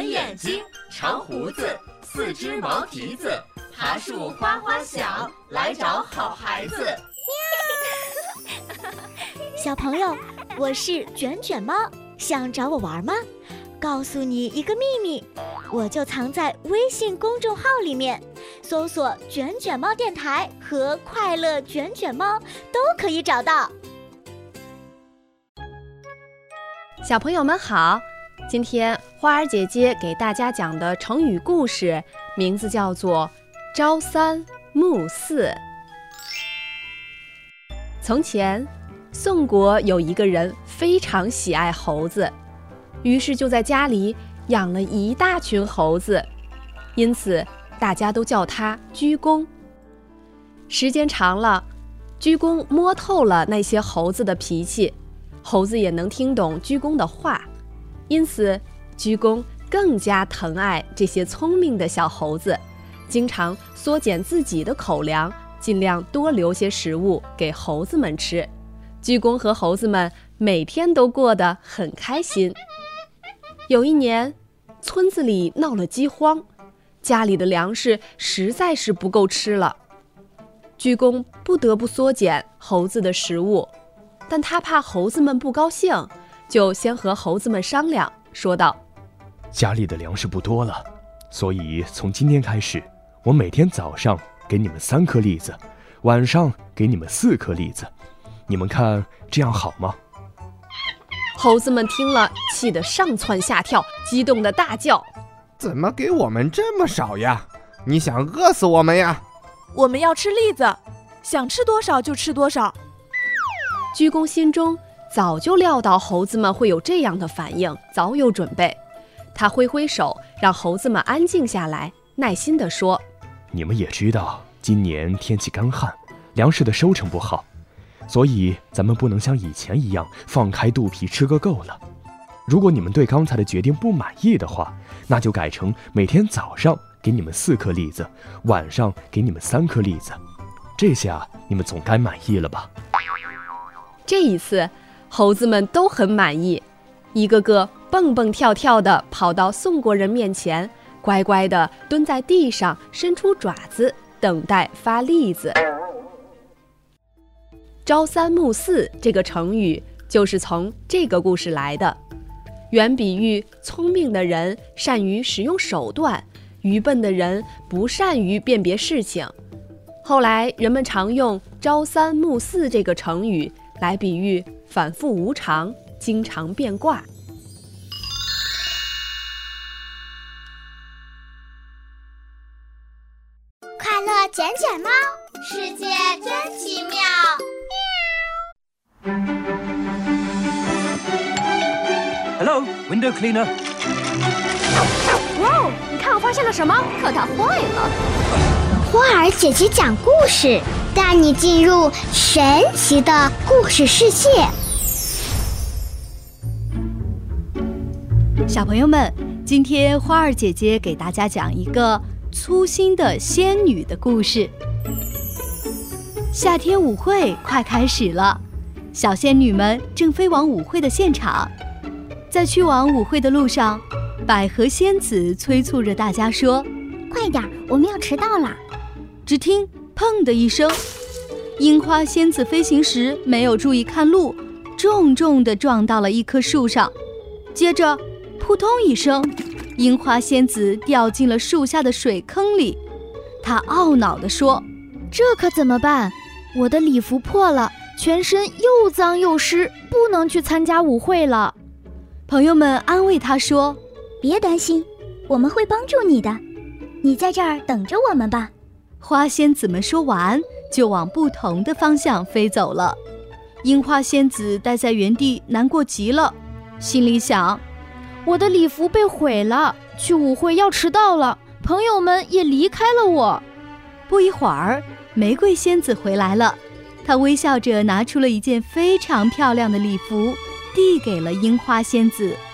眼睛，长胡子，4只毛蹄子，爬树哗哗响，来找好孩子。 小朋友，我是卷卷猫，想找我玩吗？告诉你一个秘密，我就藏在微信公众号里面，搜索卷卷猫电台和快乐卷卷猫都可以找到。 小朋友们好，今天花儿姐姐给大家讲的成语故事名字叫做朝三暮四。从前，宋国有一个人非常喜爱猴子，于是就在家里养了一大群猴子，因此大家都叫他鞠公。时间长了，鞠公摸透了那些猴子的脾气，猴子也能听懂鞠公的话，因此鞠公更加疼爱这些聪明的小猴子，经常缩减自己的口粮，尽量多留些食物给猴子们吃。鞠公和猴子们每天都过得很开心。有一年，村子里闹了饥荒，家里的粮食实在是不够吃了。鞠公不得不缩减猴子的食物，但他怕猴子们不高兴，就先和猴子们商量，说道： 家里的粮食不多了，所以从今天开始，我每天早上给你们3颗栗子，晚上给你们4颗栗子，你们看这样好吗？ 猴子们听了，气得上蹿下跳，激动地大叫： 怎么给我们这么少呀？你想饿死我们呀？ 我们要吃栗子，想吃多少就吃多少。 鞠公心中早就料到猴子们会有这样的反应，早有准备。他挥挥手，让猴子们安静下来，耐心地说： 你们也知道，今年天气干旱，粮食的收成不好，所以咱们不能像以前一样放开肚皮吃个够了。如果你们对刚才的决定不满意的话，那就改成每天早上给你们4颗栗子，晚上给你们3颗栗子，这下你们总该满意了吧？ 这一次，猴子们都很满意，一个个蹦蹦跳跳地跑到宋国人面前，乖乖地蹲在地上，伸出爪子，等待发栗子。朝三暮四这个成语就是从这个故事来的，原比喻聪明的人善于使用手段，愚笨的人不善于辨别事情。后来人们常用朝三暮四这个成语来比喻反复无常，经常变卦。 快乐卷卷猫， 世界真奇妙。 Hello, window cleaner. 哇哦，你看我发现了什么？可它坏了。 花儿姐姐讲故事，带你进入神奇的故事世界。 小朋友们，今天花儿姐姐给大家讲一个粗心的仙女的故事。夏天舞会快开始了，小仙女们正飞往舞会的现场。在去往舞会的路上，百合仙子催促着大家说： 快点，我们要迟到了。 只听砰的一声，樱花仙子飞行时没有注意看路，重重地撞到了一棵树上。接着扑通一声，樱花仙子掉进了树下的水坑里。她懊恼地说： 这可怎么办？我的礼服破了，全身又脏又湿，不能去参加舞会了。 朋友们安慰她说： 别担心，我们会帮助你的，你在这儿等着我们吧。 花仙子们说完，就往不同的方向飞走了。樱花仙子待在原地，难过极了，心里想： 我的礼服被毁了，去舞会要迟到了，朋友们也离开了我。 不一会儿，玫瑰仙子回来了，她微笑着拿出了一件非常漂亮的礼服，递给了樱花仙子。